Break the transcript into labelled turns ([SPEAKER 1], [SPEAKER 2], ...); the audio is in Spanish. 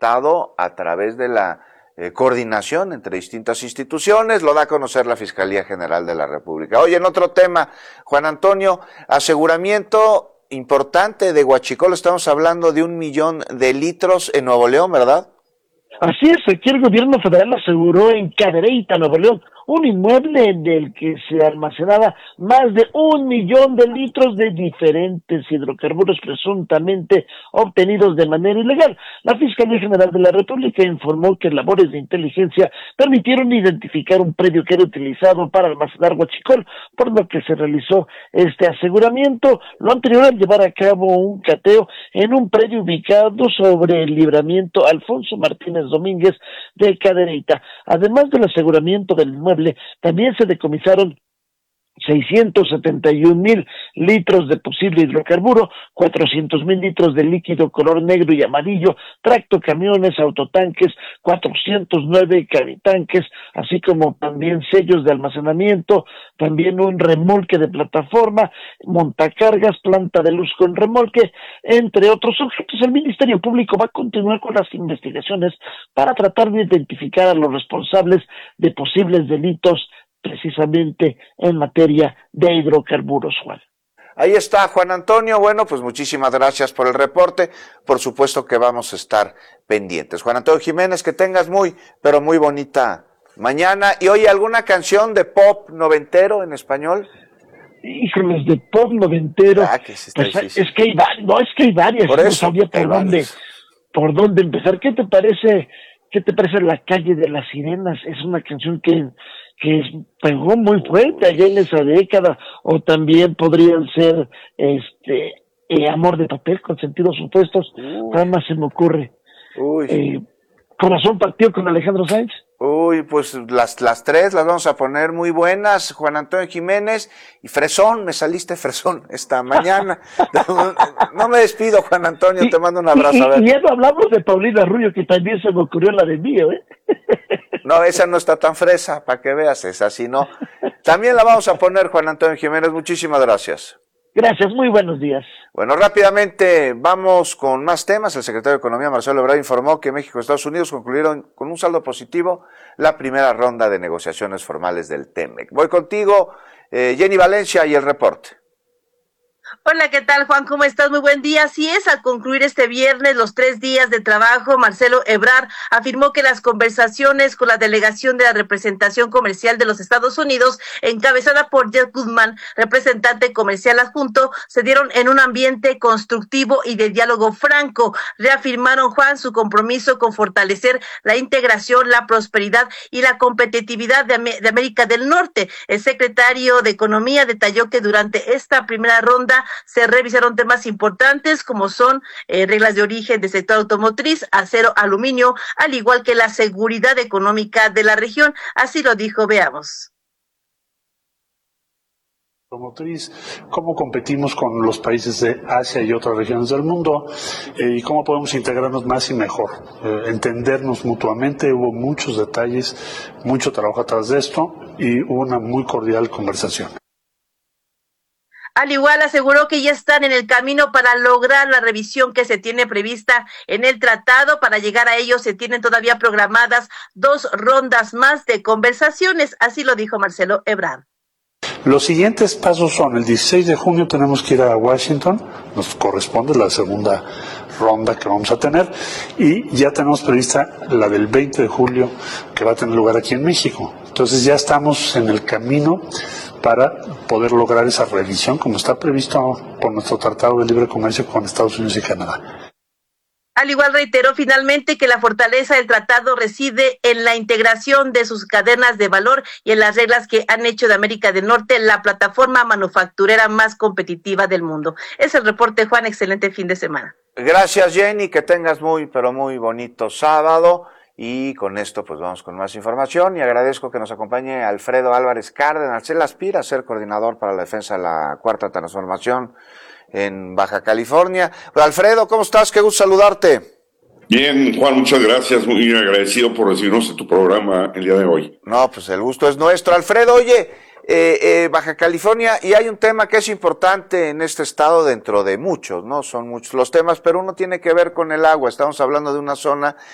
[SPEAKER 1] adoptado a través de la coordinación entre distintas instituciones, lo da a conocer la Fiscalía General de la República. Oye, en otro tema, Juan Antonio, aseguramiento importante de huachicol, estamos hablando de 1 millón de litros en Nuevo León, ¿verdad?
[SPEAKER 2] Así es, aquí el gobierno federal aseguró en Cadereyta, Nuevo León, un inmueble en el que se almacenaba más de 1 millón de litros de diferentes hidrocarburos presuntamente obtenidos de manera ilegal. La Fiscalía General de la República informó que labores de inteligencia permitieron identificar un predio que era utilizado para almacenar huachicol, por lo que se realizó este aseguramiento. Lo anterior al llevar a cabo un cateo en un predio ubicado sobre el libramiento Alfonso Martínez Domínguez de Cadereyta. Además del aseguramiento del inmueble, también se decomisaron 671,000 litros de posible hidrocarburo, 400,000 litros de líquido color negro y amarillo, tractocamiones, autotanques, 409 cabitanques, así como también sellos de almacenamiento, también un remolque de plataforma, montacargas, planta de luz con remolque, entre otros objetos. El Ministerio Público va a continuar con las investigaciones para tratar de identificar a los responsables de posibles delitos precisamente en materia de hidrocarburos, Juan.
[SPEAKER 1] Ahí está, Juan Antonio. Bueno, pues muchísimas gracias por el reporte. Por supuesto que vamos a estar pendientes. Juan Antonio Jiménez, que tengas muy, pero muy bonita mañana. Y oye, ¿alguna canción de pop noventero en español?
[SPEAKER 2] Híjoles, de pop noventero.
[SPEAKER 1] Que sí está
[SPEAKER 2] pues es que hay varias.
[SPEAKER 1] Por eso,
[SPEAKER 2] no sabía por dónde empezar. ¿Qué te parece La calle de las sirenas? Es una canción que pegó muy fuerte allá en esa década, o también podrían ser Amor de papel con sentidos opuestos. Nada más se me ocurre. Corazón partido con Alejandro Sanz.
[SPEAKER 1] Pues las tres las vamos a poner muy buenas, Juan Antonio Jiménez. Y fresón, me saliste fresón esta mañana. No me despido, Juan Antonio, te mando un abrazo.
[SPEAKER 2] Y ya no hablamos de Paulina Rubio, que también se me ocurrió la de Mío,
[SPEAKER 1] No, esa no está tan fresa, para que veas, esa sí no. También la vamos a poner, Juan Antonio Jiménez, muchísimas gracias.
[SPEAKER 2] Gracias, muy buenos días.
[SPEAKER 1] Bueno, rápidamente vamos con más temas. El secretario de Economía, Marcelo Ebrard, informó que México y Estados Unidos concluyeron con un saldo positivo la primera ronda de negociaciones formales del TEMEC. Voy contigo, Jenny Valencia, y el reporte.
[SPEAKER 3] Hola, ¿qué tal, Juan? ¿Cómo estás? Muy buen día. Así es, al concluir este viernes los 3 días de trabajo, Marcelo Ebrard afirmó que las conversaciones con la delegación de la representación comercial de los Estados Unidos, encabezada por Jeff Goodman, representante comercial adjunto, se dieron en un ambiente constructivo y de diálogo franco. Reafirmaron, Juan, su compromiso con fortalecer la integración, la prosperidad y la competitividad de América del Norte. El secretario de Economía detalló que durante esta primera ronda se revisaron temas importantes como son reglas de origen del sector automotriz, acero, aluminio, al igual que la seguridad económica de la región. Así lo dijo, veamos.
[SPEAKER 4] Automotriz, cómo competimos con los países de Asia y otras regiones del mundo, y cómo podemos integrarnos más y mejor, entendernos mutuamente. Hubo muchos detalles, mucho trabajo atrás de esto y hubo una muy cordial conversación.
[SPEAKER 3] Al igual aseguró que ya están en el camino para lograr la revisión que se tiene prevista en el tratado. Para llegar a ello se tienen todavía programadas 2 rondas más de conversaciones, así lo dijo Marcelo Ebrard.
[SPEAKER 4] Los siguientes pasos son: el 16 de junio tenemos que ir a Washington, nos corresponde la segunda ronda que vamos a tener, y ya tenemos prevista la del 20 de julio que va a tener lugar aquí en México. Entonces ya estamos en el camino para poder lograr esa revisión como está previsto por nuestro Tratado de Libre Comercio con Estados Unidos y Canadá.
[SPEAKER 3] Al igual reiteró finalmente que la fortaleza del tratado reside en la integración de sus cadenas de valor y en las reglas que han hecho de América del Norte la plataforma manufacturera más competitiva del mundo. Es el reporte, Juan. Excelente fin de semana.
[SPEAKER 1] Gracias, Jenny. Que tengas muy, pero muy bonito sábado. Y con esto pues vamos con más información, y agradezco que nos acompañe Alfredo Álvarez Cárdenas. Él aspira a ser coordinador para la defensa de la Cuarta Transformación en Baja California. Alfredo, ¿cómo estás? Qué gusto saludarte.
[SPEAKER 5] Bien, Juan, muchas gracias, muy agradecido por recibirnos en tu programa el día de hoy.
[SPEAKER 1] No, pues el gusto es nuestro. Alfredo, oye, Baja California, y hay un tema que es importante en este estado dentro de muchos, ¿no? Son muchos los temas, pero uno tiene que ver con el agua. Estamos hablando de una zona